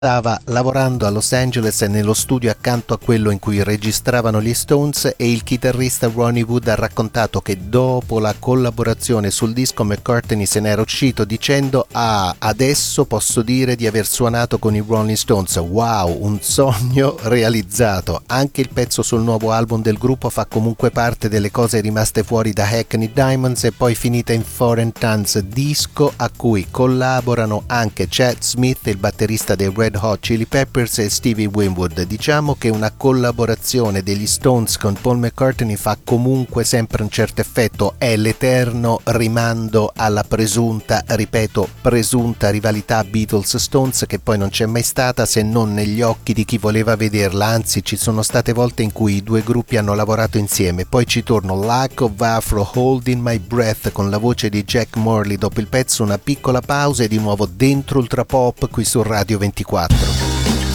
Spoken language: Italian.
stava lavorando a Los Angeles nello studio accanto a quello in cui registravano gli Stones e il chitarrista Ronnie Wood ha raccontato che dopo la collaborazione sul disco McCartney se n'era uscito dicendo adesso posso dire di aver suonato con i Rolling Stones, wow, un sogno realizzato. Anche il pezzo sul nuovo album del gruppo fa comunque parte delle cose rimaste fuori da Hackney Diamonds e poi finita in Foreign Tons, disco a cui collaborano anche Chad Smith, il batterista dei Red Hot Chili Peppers, e Stevie Winwood. Diciamo che una collaborazione degli Stones con Paul McCartney fa comunque sempre un certo effetto, è l'eterno rimando alla presunta rivalità Beatles-Stones che poi non c'è mai stata se non negli occhi di chi voleva vederla, anzi ci sono state volte in cui i due gruppi hanno lavorato insieme. Poi ci torno Lack of Afro, Holding My Breath con la voce di Jack Morley, dopo il pezzo una piccola pausa e di nuovo dentro Ultra Pop qui su Radio 24.